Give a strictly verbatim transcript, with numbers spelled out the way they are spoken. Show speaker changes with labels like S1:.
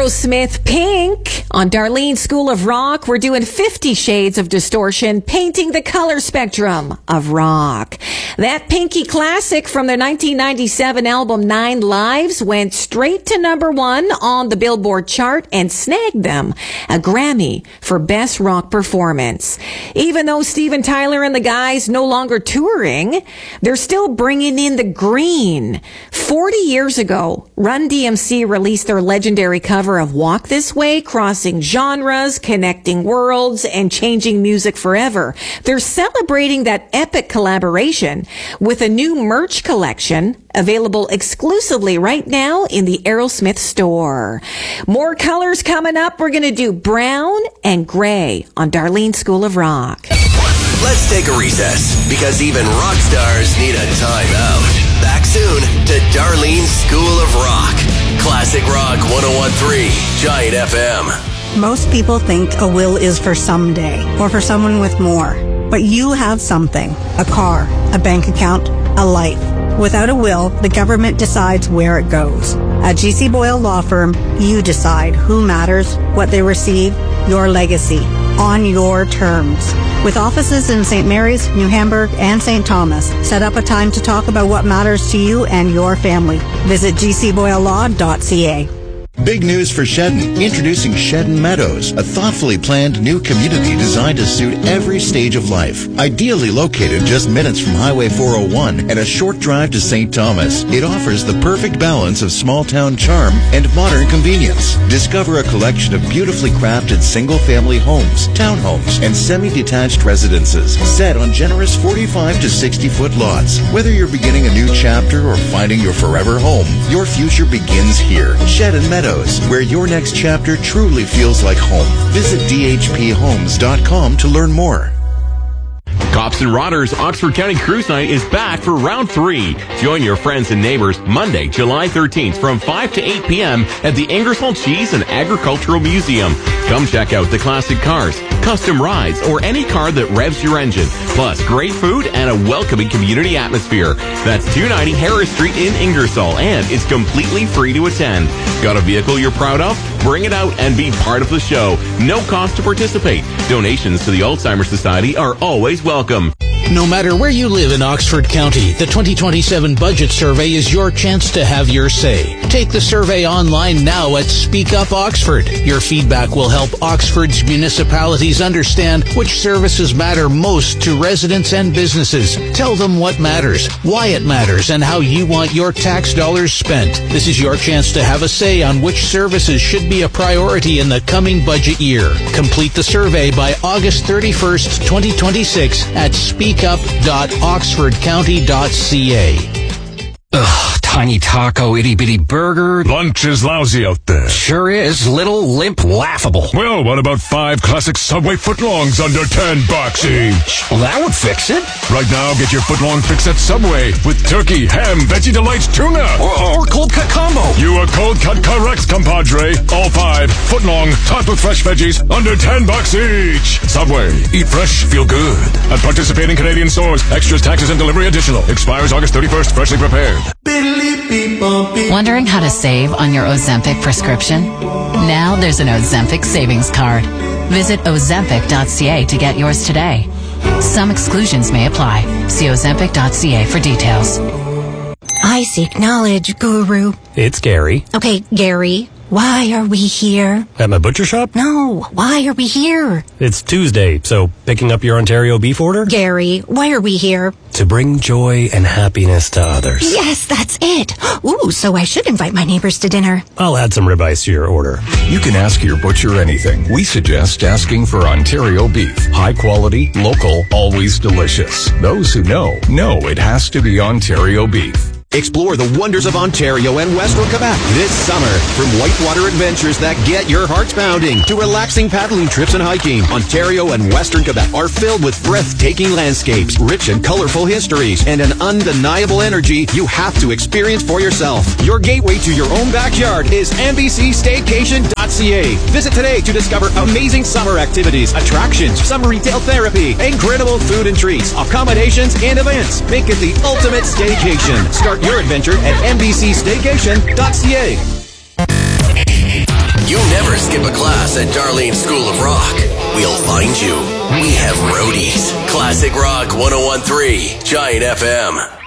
S1: Aerosmith, Pink. On Darlene School of Rock, we're doing fifty Shades of Distortion, painting the color spectrum of rock. That Pinky classic from their nineteen ninety-seven album Nine Lives went straight to number one on the Billboard chart and snagged them a Grammy for Best Rock Performance. Even though Steven Tyler and the guys no longer touring, they're still bringing in the green. forty years ago, Run D M C released their legendary cover of Walk This Way, crossing genres, connecting worlds, and changing music forever. They're celebrating that epic collaboration with a new merch collection available exclusively right now in the Aerosmith store. More colors coming up. We're going to do brown and gray on Darlene School of Rock.
S2: Let's take a recess, because even rock stars need a time out. Back soon to Darlene School of Rock. Classic Rock one oh one point three, Giant F M.
S3: Most people think a will is for someday, or for someone with more. But you have something. A car, a bank account, a life. Without a will, the government decides where it goes. At G C Boyle Law Firm, you decide who matters, what they receive, your legacy, on your terms. With offices in Saint Mary's, New Hamburg, and Saint Thomas, set up a time to talk about what matters to you and your family. Visit g c boyle law dot c a.
S4: Big news for Shedden. Introducing Shedden Meadows, a thoughtfully planned new community designed to suit every stage of life. Ideally located just minutes from Highway four oh one and a short drive to Saint Thomas, it offers the perfect balance of small-town charm and modern convenience. Discover a collection of beautifully crafted single-family homes, townhomes, and semi-detached residences set on generous forty-five to sixty-foot lots. Whether you're beginning a new chapter or finding your forever home, your future begins here. Shedden Meadows, where your next chapter truly feels like home. Visit d h p homes dot com to learn more.
S5: Cops and Rodders Oxford County Cruise Night is back for round three. Join your friends and neighbors Monday, July thirteenth from five to eight p.m. at the Ingersoll Cheese and Agricultural Museum. Come check out the classic cars, custom rides, or any car that revs your engine. Plus, great food and a welcoming community atmosphere. That's two ninety Harris Street in Ingersoll, and it's completely free to attend. Got a vehicle you're proud of? Bring it out and be part of the show. No cost to participate. Donations to the Alzheimer's Society are always welcome.
S6: No matter where you live in Oxford County, the twenty twenty-seven Budget Survey is your chance to have your say. Take the survey online now at Speak Up Oxford. Your feedback will help Oxford's municipalities understand which services matter most to residents and businesses. Tell them what matters, why it matters, and how you want your tax dollars spent. This is your chance to have a say on which services should be a priority in the coming budget year. Complete the survey by August thirty-first, twenty twenty-six at speak up dot oxford county dot c a.
S7: Ugh, tiny taco, itty-bitty burger.
S8: Lunch is lousy out there.
S7: Sure is. Little, limp, laughable.
S8: Well, what about five classic Subway footlongs under ten bucks each?
S7: Well, that would fix it.
S8: Right now, get your footlong fix at Subway with turkey, ham, veggie delights, tuna.
S7: Or, or cold cut combo.
S8: You are cold cut correct, compadre. All five footlong, topped with fresh veggies, under ten bucks each. Subway. Eat fresh, feel good. At participating Canadian stores, extras, taxes, and delivery additional. Expires August thirty-first, freshly prepared.
S9: Wondering how to save on your Ozempic prescription? Now there's an Ozempic savings card. Visit ozempic dot c a to get yours today. Some exclusions may apply. See ozempic dot c a for details.
S3: I seek knowledge, Guru.
S10: It's Gary.
S3: Okay, Gary, why are we here?
S10: At my butcher shop?
S3: No, why are we here?
S10: It's Tuesday, so picking up your Ontario beef order?
S3: Gary, why are we here?
S10: To bring joy and happiness to others.
S3: Yes, that's it. Ooh, so I should invite my neighbors to dinner.
S10: I'll add some ribeyes to your order.
S11: You can ask your butcher anything. We suggest asking for Ontario beef. High quality, local, always delicious. Those who know, know it has to be Ontario beef.
S2: Explore the wonders of Ontario and Western Quebec this summer. From whitewater adventures that get your hearts pounding to relaxing paddling trips and hiking, Ontario and Western Quebec are filled with breathtaking landscapes, rich and colorful histories, and an undeniable energy you have to experience for yourself. Your gateway to your own backyard is n b c staycation dot c a. Visit today to discover amazing summer activities, attractions, summer retail therapy, incredible food and treats, accommodations, and events. Make it the ultimate staycation. Start your adventure at n b c staycation dot c a. You're
S12: Ever skip a class at Darlene School of Rock? We'll find you. We have roadies. Classic Rock one oh one point three, Giant F M.